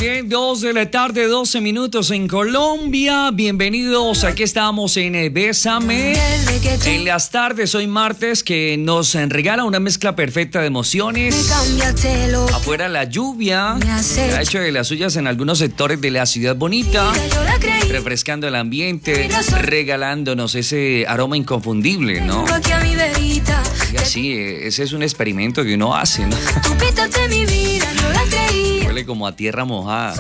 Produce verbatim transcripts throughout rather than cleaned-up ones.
bien, dos de la tarde, doce minutos en Colombia. Bienvenidos, aquí estamos en Bésame. En las tardes, hoy martes, que nos regala una mezcla perfecta de emociones. Afuera la lluvia ha hecho de las suyas en algunos sectores de la ciudad bonita, refrescando el ambiente, regalándonos ese aroma inconfundible, ¿no? Sí, ese es un experimento que uno hace, ¿no? Huele como a tierra mojada.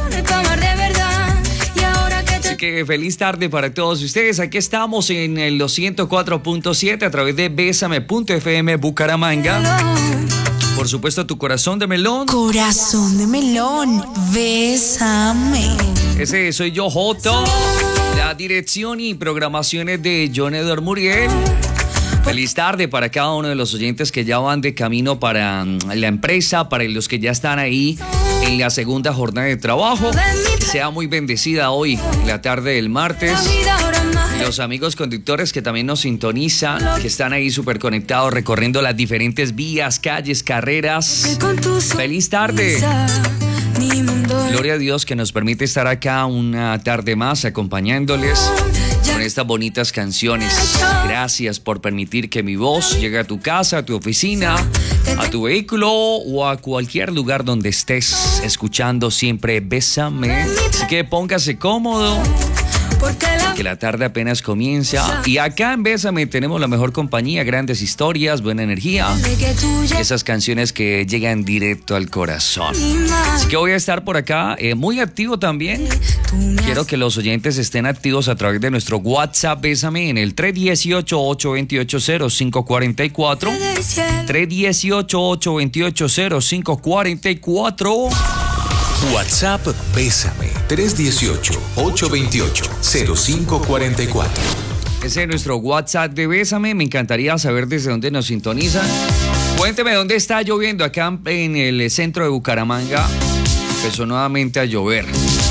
Así que feliz tarde para todos ustedes. Aquí estamos en los ciento cuatro punto siete a través de Bésame punto F M Bucaramanga. Por supuesto, tu corazón de melón. Corazón de melón, bésame. Ese soy yo, Joto. La dirección y programaciones de John Edward Muriel. Feliz tarde para cada uno de los oyentes que ya van de camino para la empresa, para los que ya están ahí en la segunda jornada de trabajo. Que sea muy bendecida hoy, la tarde del martes. Los amigos conductores que también nos sintonizan, que están ahí súper conectados, recorriendo las diferentes vías, calles, carreras. Feliz tarde. Gloria a Dios que nos permite estar acá una tarde más acompañándoles con estas bonitas canciones. Gracias por permitir que mi voz llegue a tu casa, a tu oficina, a tu vehículo o a cualquier lugar donde estés escuchando siempre Bésame. Así que póngase cómodo, que la tarde apenas comienza. Y acá en Bésame tenemos la mejor compañía, grandes historias, buena energía. Esas canciones que llegan directo al corazón. Así que voy a estar por acá eh, muy activo también. Quiero que los oyentes estén activos a través de nuestro WhatsApp Bésame en el tres uno ocho, ocho dos ocho, cero cinco cuatro cuatro. tres uno ocho, ocho dos ocho, cero cinco cuatro cuatro. WhatsApp Bésame tres uno ocho, ocho dos ocho, cero cinco cuatro cuatro. Ese es nuestro WhatsApp de Bésame. Me encantaría saber desde dónde nos sintonizan. Cuénteme dónde está lloviendo. Acá en el centro de Bucaramanga empezó nuevamente a llover.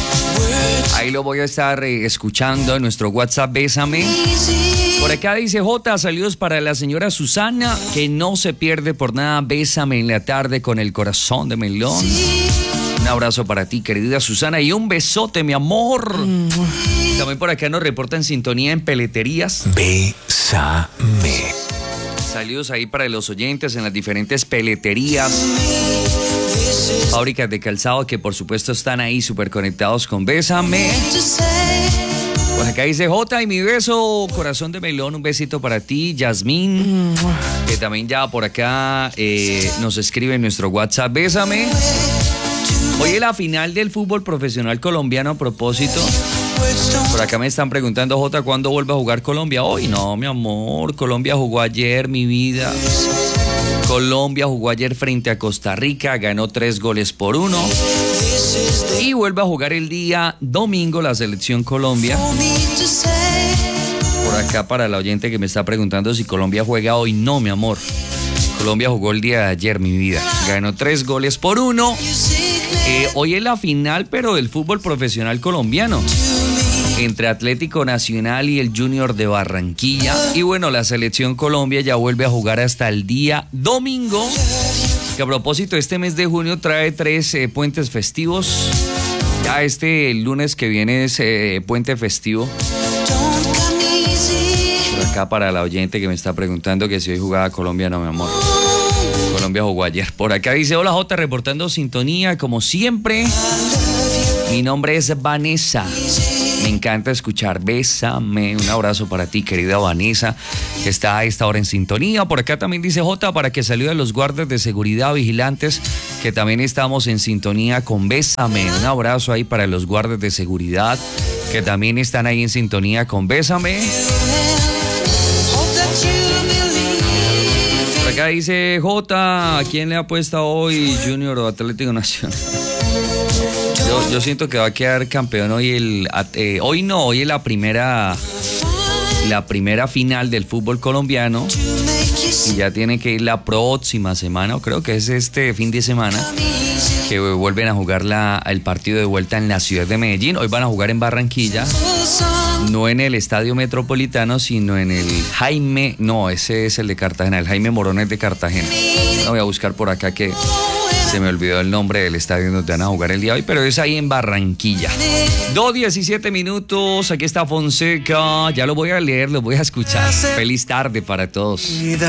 Ahí lo voy a estar eh, escuchando en nuestro WhatsApp Bésame. Por acá dice J, saludos para la señora Susana, que no se pierde por nada Bésame en la tarde con el corazón de melón. Un abrazo para ti, querida Susana, y un besote, mi amor. Mm. También por acá nos reportan sintonía en peleterías. Bésame. Saludos ahí para los oyentes en las diferentes peleterías, fábricas de calzado que por supuesto están ahí súper conectados con Bésame. Por acá dice J y mi beso, corazón de melón, un besito para ti, Yasmín, que también ya por acá eh, nos escribe en nuestro WhatsApp Bésame. Hoy es la final del fútbol profesional colombiano. A propósito, por acá me están preguntando, Jota, ¿cuándo vuelve a jugar Colombia? Hoy no, mi amor, Colombia jugó ayer, mi vida. Colombia jugó ayer frente a Costa Rica, ganó tres goles por uno. Y vuelve a jugar el día domingo la selección Colombia. Por acá para la oyente que me está preguntando si Colombia juega hoy, no, mi amor. Colombia jugó el día de ayer, mi vida. Ganó tres goles por uno. Eh, hoy es la final, pero del fútbol profesional colombiano, entre Atlético Nacional y el Junior de Barranquilla. Y bueno, la selección Colombia ya vuelve a jugar hasta el día domingo, que a propósito este mes de junio trae tres eh, puentes festivos. Ya este el lunes que viene es eh, puente festivo. Por acá para la oyente que me está preguntando que si hoy jugaba Colombia, no, mi amor. Colombia jugó ayer. Por acá dice, hola Jota, reportando sintonía como siempre. Mi nombre es Vanessa. Me encanta escuchar Bésame. Un abrazo para ti, querida Vanessa, que está a esta hora en sintonía. Por acá también dice Jota, para que salude a los guardas de seguridad vigilantes, que también estamos en sintonía con Bésame. Un abrazo ahí para los guardas de seguridad, que también están ahí en sintonía con Bésame. Por acá dice Jota, ¿a quién le apuesta hoy, Junior o Atlético Nacional? Yo, yo siento que va a quedar campeón hoy el eh, hoy no, hoy es la primera la primera final del fútbol colombiano y ya tiene que ir la próxima semana, o creo que es este fin de semana, que vuelven a jugar la, el partido de vuelta en la ciudad de Medellín. Hoy van a jugar en Barranquilla, no en el Estadio Metropolitano, sino en el Jaime, no, ese es el de Cartagena, el Jaime Morones de Cartagena. Lo voy a buscar por acá que Se me olvidó el nombre del estadio donde van a jugar el día de hoy, pero es ahí en Barranquilla. dos diecisiete minutos, aquí está Fonseca. Ya lo voy a leer, lo voy a escuchar. Feliz tarde para todos.